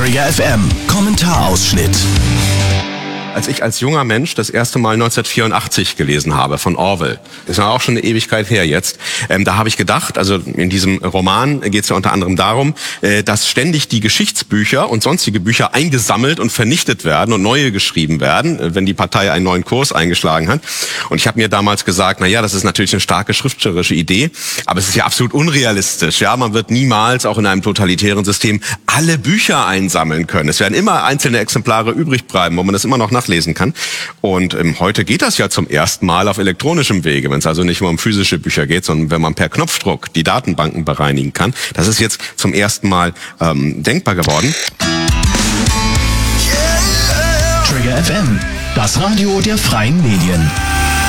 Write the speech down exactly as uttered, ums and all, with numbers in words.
Trigger F M Kommentarausschnitt. Als ich als junger Mensch das erste Mal neunzehnhundertvierundachtzig gelesen habe von Orwell, ist ja auch schon eine Ewigkeit her jetzt, ähm, da habe ich gedacht, also in diesem Roman geht es ja unter anderem darum, äh, dass ständig die Geschichtsbücher und sonstige Bücher eingesammelt und vernichtet werden und neue geschrieben werden, äh, wenn die Partei einen neuen Kurs eingeschlagen hat. Und ich habe mir damals gesagt, na ja, das ist natürlich eine starke schriftstellerische Idee, aber es ist ja absolut unrealistisch. Ja, man wird niemals, auch in einem totalitären System, alle Bücher einsammeln können. Es werden immer einzelne Exemplare übrig bleiben, wo man das immer noch nachlesen kann. Und ähm, heute geht das ja zum ersten Mal auf elektronischem Wege, wenn es also nicht mehr um physische Bücher geht, sondern wenn man per Knopfdruck die Datenbanken bereinigen kann. Das ist jetzt zum ersten Mal ähm, denkbar geworden. Trigger F M, das Radio der freien Medien.